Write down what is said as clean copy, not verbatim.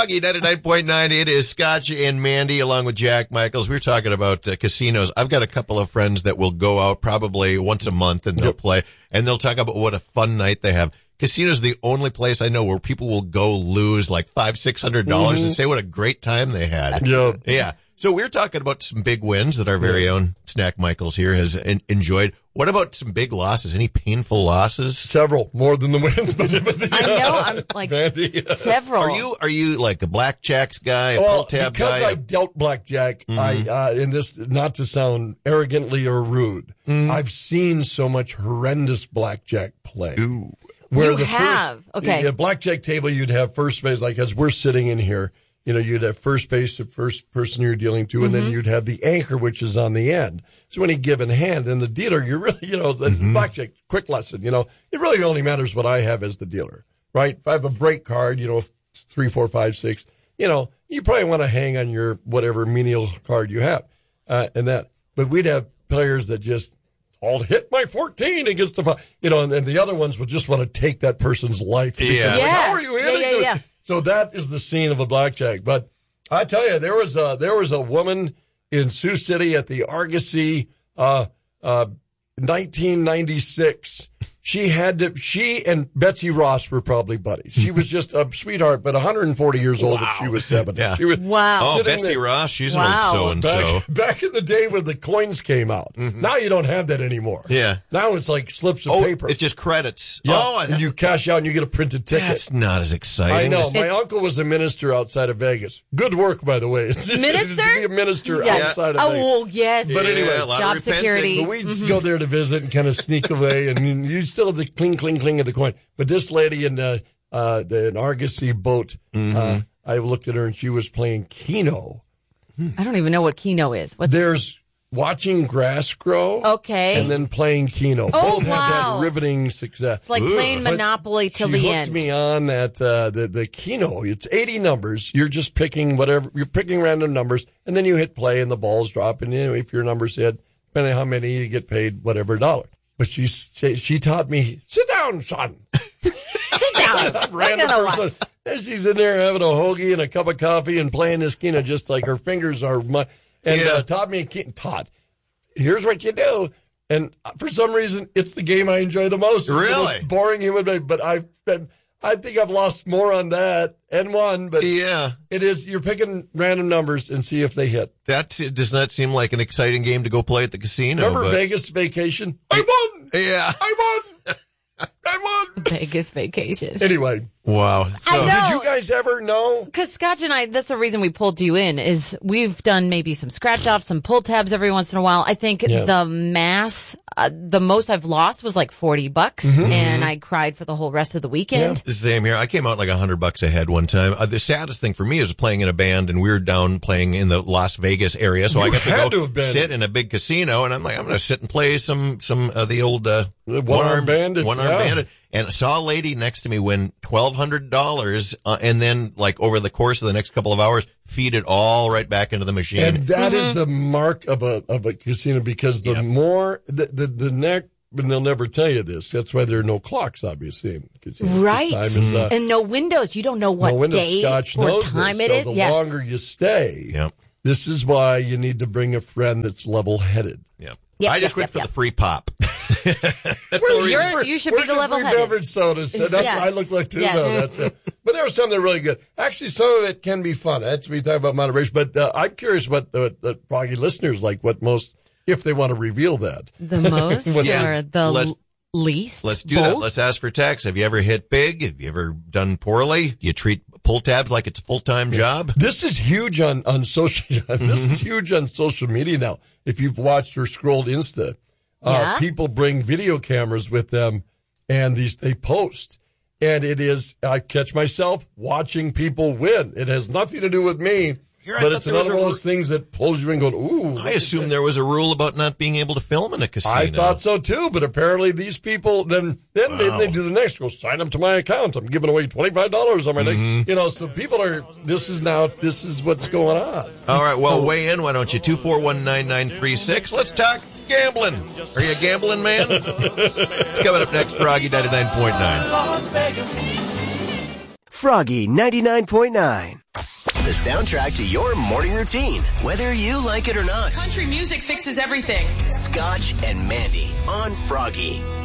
Froggy 99.9. It is Scotch and Mandy along with Jack Michaels. We're talking about casinos. I've got a couple of friends that will go out probably once a month and they'll play and they'll talk about what a fun night they have. Casinos are the only place I know where people will go lose like $500-$600 and say what a great time they had. Yeah. So we're talking about some big wins that our very own Snack Michaels here has enjoyed. What about some big losses? Any painful losses? Several, more than the wins. I know, I'm like several. Are you like a blackjacks guy, a pull tab guy? Because I dealt blackjack, and this not to sound arrogantly or rude, I've seen so much horrendous blackjack play. Ooh. Where okay. At blackjack table, you'd have first base, like as we're sitting in here. You know, you'd have first base, the first person you're dealing to, and then you'd have the anchor, which is on the end. So any given hand, and the dealer, you're really, the blackjack, quick lesson, it really only matters what I have as the dealer, right? If I have a break card, 3, 4, 5, 6, you probably want to hang on your whatever menial card you have, and that. But we'd have players that just all hit my 14 against the 5, and then the other ones would just want to take that person's life. Yeah. How are you hitting? Yeah. So that is the scene of a blackjack. But I tell you, there was a woman in Sioux City at the Argosy, 1996. She and Betsy Ross were probably buddies. She was just a sweetheart, but 140 years old if she was 70. Yeah. She was wow. Oh, Betsy Ross, she's an old so-and-so. Back in the day when the coins came out. Now you don't have that anymore. Yeah. Now it's like slips of paper. It's just credits. Yeah. Oh, and you cash out and you get a printed ticket. That's not as exciting. I know. My uncle was a minister outside of Vegas. Good work, by the way. Minister? To be a minister outside of Vegas. Oh, yes. But anyway, job security. But we'd go there to visit and kind of sneak away, and you still have the cling of the coin. But this lady in an Argosy boat, I looked at her and she was playing Keno. I don't even know what Keno is. There's watching grass grow. Okay. And then playing Keno. Both have that riveting success. It's like playing Monopoly till the end. She hooked me on that, the Keno. It's 80 numbers. You're just picking whatever, you're picking random numbers, and then you hit play and the balls drop, and if your number's hit, depending on how many, you get paid whatever dollar. But she taught me, sit down, son. Sit down. Random person. And she's in there having a hoagie and a cup of coffee and playing this Keno just like her fingers are. Taught me, here's what you do. And for some reason, it's the game I enjoy the most. It's really? The most boring human being. But I think I've lost more on that and won. But yeah, it is. You're picking random numbers and see if they hit. It does not seem like an exciting game to go play at the casino. Remember Vegas Vacation? I won. Yeah, I won. Vegas Vacation. Anyway. Wow. So, did you guys ever know? Because Scotch and I, that's the reason we pulled you in, is we've done maybe some scratch offs, some pull tabs every once in a while. I think the most I've lost was like $40, and I cried for the whole rest of the weekend. Yeah. Same here. I came out like $100 ahead one time. The saddest thing for me is playing in a band, and we were down playing in the Las Vegas area, so I got to go sit in a big casino, and I'm like, I'm going to sit and play some of the old one-arm bandit. One-arm bandit. And I saw a lady next to me win $1,200, and then, like, over the course of the next couple of hours, feed it all right back into the machine. And that is the mark of a casino, because the more, the neck, but they'll never tell you this. That's why there are no clocks, obviously. Right. And no windows. You don't know what day Scotch or knows time this. it is. So the longer you stay, this is why you need to bring a friend that's level-headed. I just went for the free pop. You should be the level-headed. Beverage sodas. So that's what I look like too. Yes. Though. That's it. But there was some that are really good. Actually, some of it can be fun. That's we talk about moderation. But I'm curious what the Froggy listeners like. What most, if they want to reveal that. The most or the least? Let's do that. Let's ask for text. Have you ever hit big? Have you ever done poorly? Do you treat pull tabs like it's a full-time job? This is huge on social. This is huge on social media now. If you've watched or scrolled Insta, people bring video cameras with them, and they post. And it is, I catch myself watching people win. It has nothing to do with me. But it's another one of those things that pulls you in going, ooh. I assumed there was a rule about not being able to film in a casino. I thought so too, but apparently these people, then they do the next. Go sign up to my account. I'm giving away $25 on my next. So people are, this is what's going on. All right, well, weigh in. Why don't you? 241-9936. Let's talk gambling. Are you a gambling man? It's coming up next, Froggy 99.9. Froggy 99.9. The soundtrack to your morning routine, whether you like it or not. Country music fixes everything. Scotch and Mandy on Froggy.